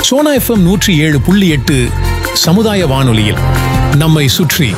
Sona FM 107.8 சமுதாய வானொலியில் நம்மை சுற்றி.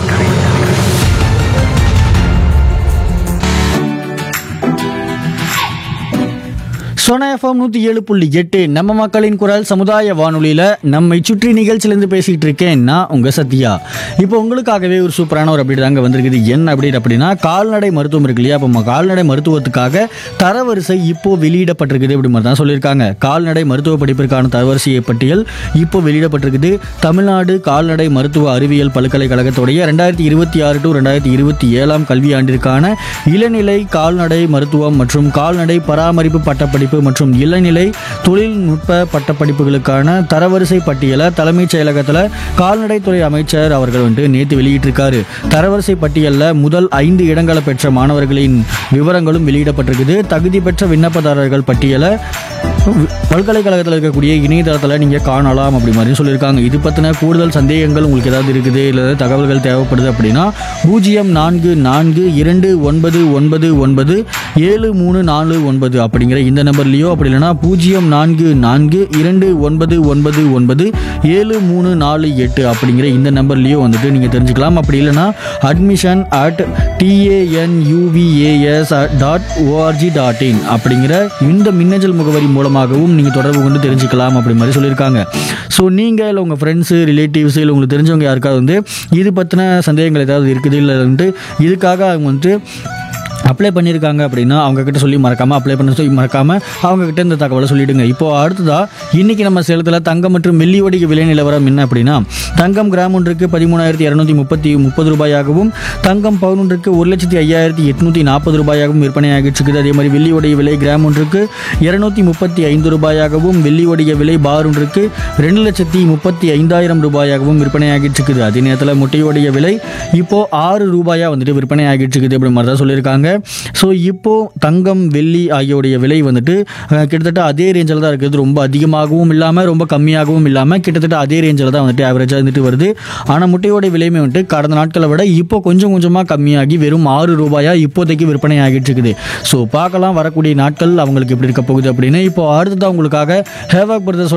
சோனா எஃப்எம் 107.8 நம்ம மக்களின் குரல் சமுதாய வானொலியில் நம்மை சுற்றி நிகழ்ச்சியிலேருந்து பேசிகிட்டு இருக்கேன் நான் உங்கள் சத்யா. இப்போ உங்களுக்காகவே ஒரு சூப்பரான ஒரு அப்டேட் தாங்க வந்திருக்குது. என்ன அப்டேட் அப்படின்னா, கால்நடை மருத்துவம் இருக்கு இல்லையா, அப்போ கால்நடை மருத்துவத்துக்காக தரவரிசை இப்போ வெளியிடப்பட்டிருக்குது அப்படி மாதிரி தான் சொல்லியிருக்காங்க. கால்நடை மருத்துவ படிப்பிற்கான தரவரிசை பட்டியல் இப்போ வெளியிடப்பட்டிருக்குது. தமிழ்நாடு கால்நடை மருத்துவ அறிவியல் பல்கலைக்கழகத்துடைய 2026 to 2027 கல்வியாண்டிற்கான இளநிலை கால்நடை மருத்துவம் மற்றும் கால்நடை பராமரிப்பு பட்டப்படிப்பு மற்றும் இளநிலை தொழில்நுட்ப பட்டப்படிப்புகளுக்கான தரவரிசை பட்டியலை தலைமைச் செயலகத்தில் கால்நடைத்துறை அமைச்சர் அவர்கள் நேற்று வெளியிட்டிருக்காரு. தரவரிசை பட்டியலில் முதல் 5 இடங்களை பெற்ற மாணவர்களின் விவரங்களும் வெளியிடப்பட்டிருக்குது. தகுதி பெற்ற விண்ணப்பதாரர்கள் பட்டியலை பல்கலைக்கழகத்தில் இருக்கக்கூடிய இணையதளத்தில் நீங்கள் காணலாம் அப்படி மாதிரி சொல்லியிருக்காங்க. இது பற்றின கூடுதல் சந்தேகங்கள் உங்களுக்கு ஏதாவது இருக்குது, இல்லை தகவல்கள் தேவைப்படுது அப்படின்னா 0442999734 அப்படிங்கிற இந்த நம்பர்லையோ, அப்படி இல்லைனா 0442999734 அப்படிங்கிற இந்த நம்பர்லையோ நீங்கள் தெரிஞ்சுக்கலாம். அப்படி இல்லைனா admission@tanuvas.org.in அப்படிங்கிற இந்த மின்னஞ்சல் முகவரி மூலமாகவும் நீங்கள் தொடர்பு கொண்டு தெரிஞ்சுக்கலாம் அப்படி மாதிரி சொல்லியிருக்காங்க. ஸோ நீங்கள் இல்லை உங்கள் ஃப்ரெண்ட்ஸு ரிலேட்டிவ்ஸு இல்லை உங்களுக்கு தெரிஞ்சவங்க யாருக்காவது இது பற்றின சந்தேகங்கள் ஏதாவது இருக்குது இல்லை இதுக்காக அவங்க அப்ளை பண்ணியிருக்காங்க அப்படின்னா அவங்கக்கிட்ட சொல்லி மறக்காமல் அவங்கக்கிட்ட இந்த தகவலை சொல்லிவிடுங்க. இப்போது அடுத்ததாக இன்றைக்கி நம்ம சேலத்தில் தங்கம் மற்றும் வெள்ளி வடிக விலை நிலவரம் என்ன அப்படின்னா, தங்கம் கிராம் ஒன்றுக்கு 13,230 ரூபாயாகவும், தங்கம் பவுன் ஒன்றுக்கு 1,05,840 ரூபாயாகவும் விற்பனையாகிட்டு இருக்குது. அதே மாதிரி வெள்ளி வடிக விலை கிராம் ஒன்றுக்கு 235 ரூபாயாகவும், வெள்ளி வடிக விலை பார் ஒன்றுக்கு 2,35,000 ரூபாயாகவும் விற்பனையாகிட்டு இருக்குது. அதே நேரத்தில் முட்டையோடைய விலை இப்போது 6 ரூபாயாக விற்பனையாகிட்டு இருக்குது அப்படி மாதிரி தான் சொல்லியிருக்காங்க. ஸோ இப்போது தங்கம் வெள்ளி ஆகியோடைய விலை கிட்டத்தட்ட அதே ரேஞ்சில் தான் இருக்குது. ரொம்ப அதிகமாகவும் இல்லாமல் ரொம்ப கம்மியாகவும் இல்லாமல் கிட்டத்தட்ட அதே ரேஞ்சில் தான் ஆவரேஜாக வருது. ஆனால் முட்டையோடைய விலையுமே கடந்த நாட்களை விட இப்போ கொஞ்சம் கொஞ்சமாக கம்மியாகி வெறும் 6 ரூபாயாக இப்போதைக்கு விற்பனை ஆகிட்டு இருக்குது. ஸோ பார்க்கலாம் வரக்கூடிய நாட்கள் அவங்களுக்கு எப்படி இருக்க போகுது அப்படின்னு. இப்போ அடுத்ததான் உங்களுக்காக ஹேவாக் பிரதர்ஸ்